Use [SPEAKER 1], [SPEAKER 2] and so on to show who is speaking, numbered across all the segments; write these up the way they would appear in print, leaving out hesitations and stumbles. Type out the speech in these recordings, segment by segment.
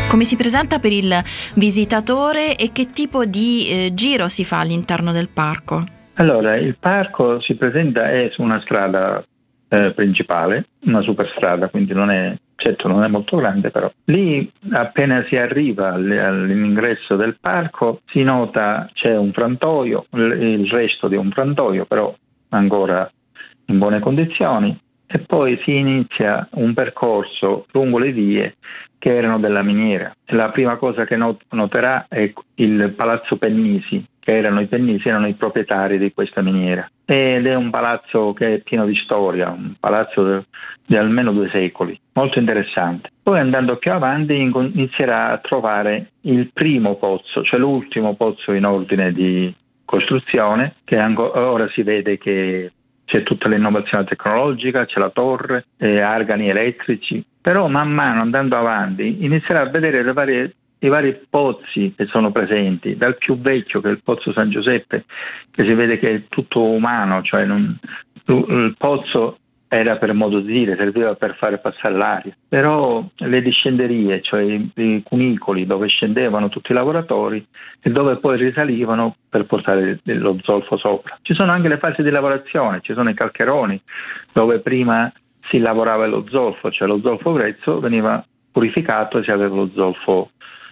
[SPEAKER 1] Come si presenta per il visitatore e che tipo di giro si fa all'interno del parco?
[SPEAKER 2] Allora, il parco si presenta è su una strada principale, una superstrada, quindi certo non è molto grande, però lì appena si arriva all'ingresso del parco si nota c'è un frantoio, il resto di un frantoio, però ancora in buone condizioni, e poi si inizia un percorso lungo le vie che erano della miniera. La prima cosa che noterà è il Palazzo Pennisi, che i Pennisi erano i proprietari di questa miniera, ed è un palazzo che è pieno di storia, un palazzo di almeno 2 secoli, molto interessante. Poi andando più avanti inizierà a trovare il primo pozzo, cioè l'ultimo pozzo in ordine di costruzione, che ora si vede che c'è tutta l'innovazione tecnologica, c'è la torre, argani elettrici, però man mano andando avanti inizierà a vedere i vari pozzi che sono presenti, dal più vecchio, che è il pozzo San Giuseppe, che si vede che è tutto umano, cioè il pozzo era, per modo di dire, serviva per fare passare l'aria, però le discenderie, cioè i cunicoli dove scendevano tutti i lavoratori e dove poi risalivano per portare lo zolfo sopra. Ci sono anche le fasi di lavorazione, ci sono i calcheroni dove prima si lavorava lo zolfo, cioè lo zolfo grezzo veniva purificato e si aveva lo zolfo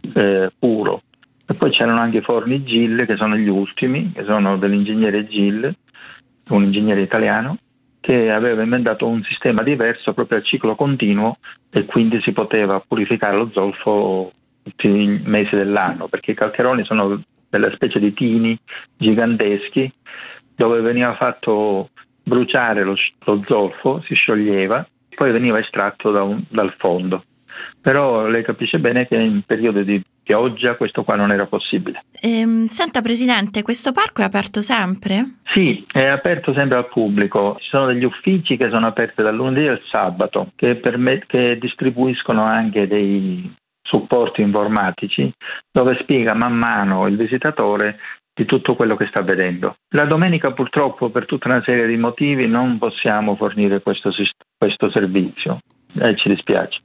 [SPEAKER 2] puro. E poi c'erano anche i forni Gill, che sono gli ultimi, che sono dell'ingegnere Gill, un ingegnere italiano, che aveva inventato un sistema diverso proprio a ciclo continuo, e quindi si poteva purificare lo zolfo tutti i mesi dell'anno, perché i calcheroni sono delle specie di tini giganteschi dove veniva fatto bruciare lo zolfo, si scioglieva, poi veniva estratto dal fondo. Però lei capisce bene che in periodo di pioggia questo qua non era possibile.
[SPEAKER 1] Senta Presidente, questo parco è aperto sempre?
[SPEAKER 2] Sì, è aperto sempre al pubblico. Ci sono degli uffici che sono aperti dal lunedì al sabato, che distribuiscono anche dei supporti informatici dove spiega man mano il visitatore di tutto quello che sta vedendo. La domenica purtroppo per tutta una serie di motivi non possiamo fornire questo servizio, ci dispiace.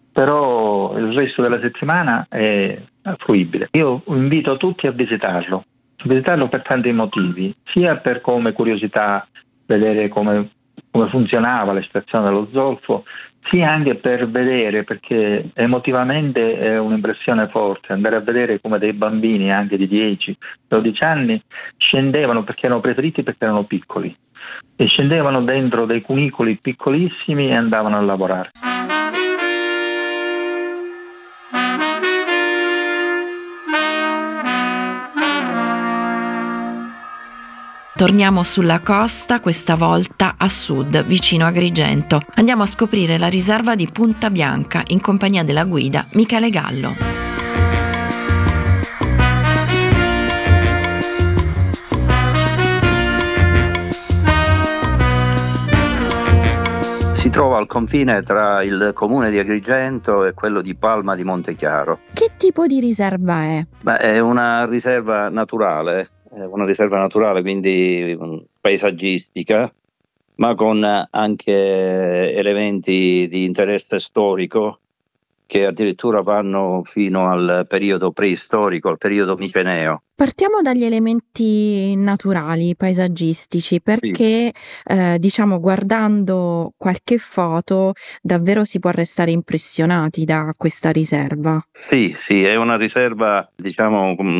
[SPEAKER 2] Però il resto della settimana è fruibile. Io invito tutti a visitarlo per tanti motivi, sia per come curiosità vedere come funzionava l'estrazione dello zolfo, sia anche per vedere, perché emotivamente è un'impressione forte, andare a vedere come dei bambini anche di 10-12 anni scendevano, perché erano preferiti perché erano piccoli, e scendevano dentro dei cunicoli piccolissimi e andavano a lavorare.
[SPEAKER 1] Torniamo sulla costa, questa volta a sud, vicino a Agrigento. Andiamo a scoprire la riserva di Punta Bianca in compagnia della guida Michele Gallo.
[SPEAKER 3] Si trova al confine tra il comune di Agrigento e quello di Palma di Montechiaro.
[SPEAKER 1] Che tipo di riserva è?
[SPEAKER 3] È una riserva naturale, quindi paesaggistica, ma con anche elementi di interesse storico che addirittura vanno fino al periodo preistorico, al periodo miceneo.
[SPEAKER 4] Partiamo dagli elementi naturali, paesaggistici, perché guardando qualche foto davvero si può restare impressionati da questa riserva.
[SPEAKER 3] Sì, è una riserva,